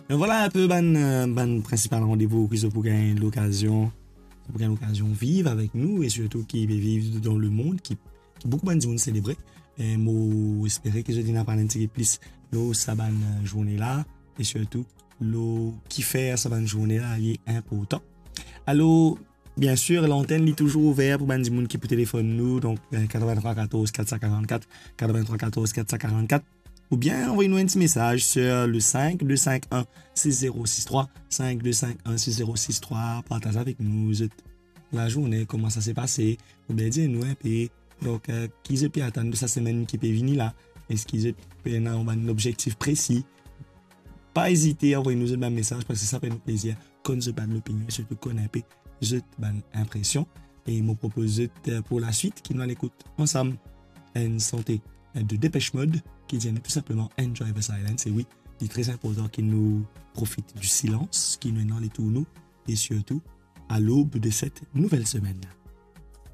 Donc voilà un peu ban principal rendez-vous qui se pour gagner l'occasion. Pour gagner l'occasion vivre avec nous et surtout qui vivre dans le monde, qui beaucoup de gens célébrer. Et moi, espérer que je dis n'a pas un petit plus l'eau sa ban journée là et surtout l'eau qui fait sa ban journée là est important. Alors, bien sûr, l'antenne est toujours ouverte pour les gens qui peut téléphoner nous, donc 83 14 444, 83 14 444. Ou bien envoyez-nous un petit message sur le 5251 6063, 5251 6063. Partagez avec nous la journée, comment ça s'est passé. Ou bien dites-nous un peu. Donc, qui se peut attendre de sa semaine qui peut venir là? Est-ce qu'ils peut avoir un objectif précis? Pas hésiter à envoyer nous un message parce que ça fait nous plaisir qu'on se bat l'opinion et surtout qu'on a un peu une impression. Et il me propose pour la suite qui nous l'écoute ensemble une santé de Dépêche Mode qui dit tout simplement enjoy the silence. Et oui, il est très important qu'il nous profite du silence qui nous est dans les tourneaux et surtout à l'aube de cette nouvelle semaine.